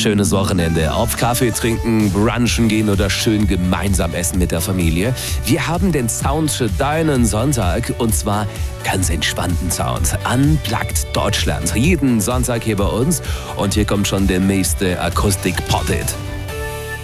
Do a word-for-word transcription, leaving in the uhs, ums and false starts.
schönes Wochenende. Auf Kaffee trinken, brunchen gehen oder schön gemeinsam essen mit der Familie. Wir haben den Sound für deinen Sonntag und zwar ganz entspannten Sound. Unplugged Deutschland. Jeden Sonntag hier bei uns. Und hier kommt schon der nächste Akustik-Pop-Hit.